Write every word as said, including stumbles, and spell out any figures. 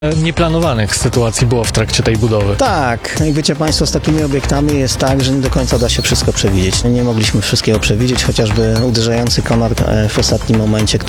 Nieplanowanych sytuacji było w trakcie tej budowy. Tak, jak wiecie Państwo, z takimi obiektami jest tak, że nie do końca da się wszystko przewidzieć. Nie mogliśmy wszystkiego przewidzieć, chociażby uderzający konar w ostatnim momencie, który